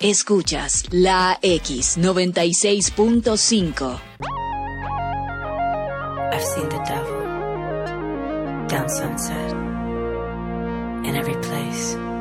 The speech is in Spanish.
Escuchas la X96.5. I've seen the devil down Sunset in every place.